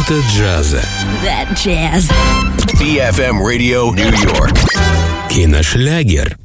Минута джаза. That jazz. BFM Radio New York. Киношлягер.